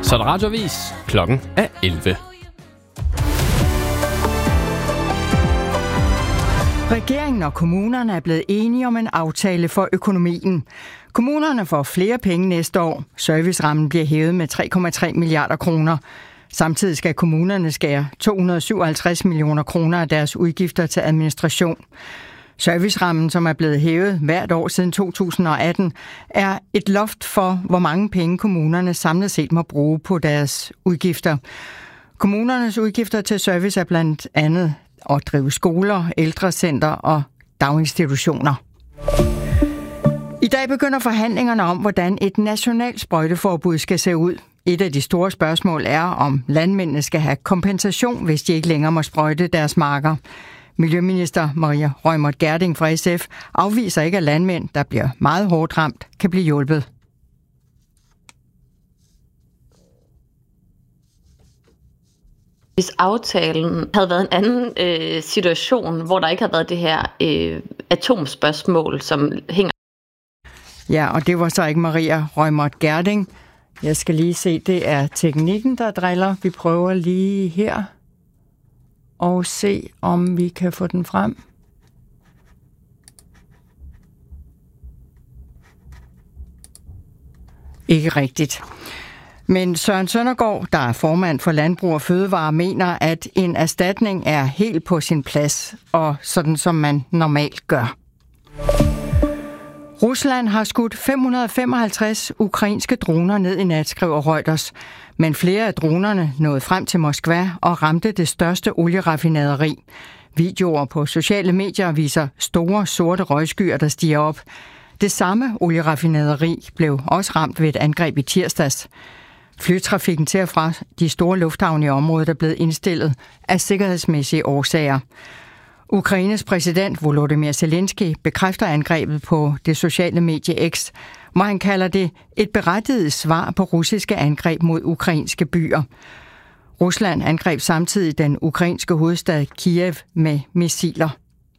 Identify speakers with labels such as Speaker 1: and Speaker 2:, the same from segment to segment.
Speaker 1: Så er der radioavis. Klokken er 11.
Speaker 2: Regeringen og kommunerne er blevet enige om en aftale for økonomien. Kommunerne får flere penge næste år. Servicerammen bliver hævet med 3,3 milliarder kroner. Samtidig skal kommunerne skære 257 millioner kroner af deres udgifter til administration. Servicerammen, som er blevet hævet hvert år siden 2018, er et loft for, hvor mange penge kommunerne samlet set må bruge på deres udgifter. Kommunernes udgifter til service er blandt andet at drive skoler, ældrecenter og daginstitutioner. I dag begynder forhandlingerne om, hvordan et nationalt sprøjteforbud skal se ud. Et af de store spørgsmål er, om landmændene skal have kompensation, hvis de ikke længere må sprøjte deres marker. Miljøminister Maria Reumert Gjerding fra SF afviser ikke, at landmænd, der bliver meget hårdt ramt, kan blive hjulpet.
Speaker 3: Hvis aftalen havde været en anden situation, hvor der ikke havde været det her atomspørgsmål, som hænger.
Speaker 2: Ja, og det var så ikke Maria Reumert Gjerding. Jeg skal lige se, det er teknikken, der driller. Vi prøver lige her og se, om vi kan få den frem. Ikke rigtigt. Men Søren Søndergaard, der er formand for Landbrug og Fødevare, mener, at en erstatning er helt på sin plads, og sådan som man normalt gør. Rusland har skudt 555 ukrainske droner ned i nat, skriver Reuters. Men flere af dronerne nåede frem til Moskva og ramte det største olieraffinaderi. Videoer på sociale medier viser store sorte røgskyer, der stiger op. Det samme olieraffinaderi blev også ramt ved et angreb i tirsdags. Flytrafikken til og fra de store lufthavne i området er blevet indstillet af sikkerhedsmæssige årsager. Ukraines præsident Volodymyr Zelensky bekræfter angrebet på det sociale medie X, hvor han kalder det et berettiget svar på russiske angreb mod ukrainske byer. Rusland angreb samtidig den ukrainske hovedstad Kiev med missiler.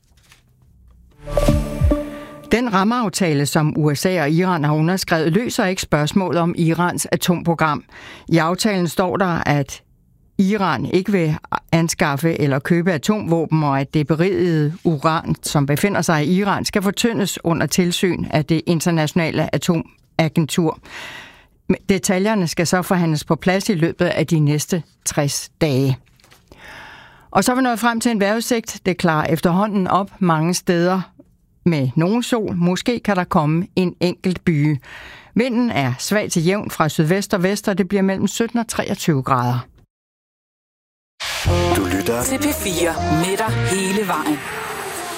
Speaker 2: Den rammeaftale, som USA og Iran har underskrevet, løser ikke spørgsmålet om Irans atomprogram. I aftalen står der, at Iran ikke vil anskaffe eller købe atomvåben, og at det berigede uran, som befinder sig i Iran, skal fortyndes under tilsyn af det internationale atomagentur. Detaljerne skal så forhandles på plads i løbet af de næste 60 dage. Og så er vi nået frem til en vejrudsigt. Det klarer efterhånden op mange steder med nogen sol. Måske kan der komme en enkelt byge. Vinden er svag til jævn fra sydvest og vest, og det bliver mellem 17 og 23 grader.
Speaker 4: Du lytter til P4 med dig hele vejen.